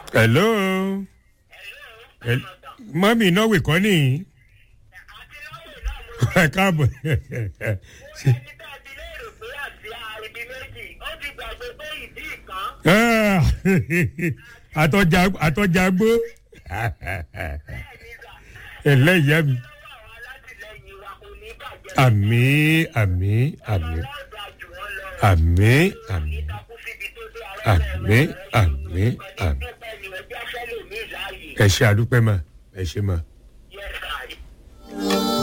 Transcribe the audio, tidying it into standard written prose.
hello mọ́mí náwó ìkọ́ni ẹ káàbọ̀ àtọ̀jàgbó ẹlẹ́yìí mi àmín àmín àmín àmín àmín àmín àmín àmín ẹ ṣe àdúpẹ́ mà ẹ ṣe mà.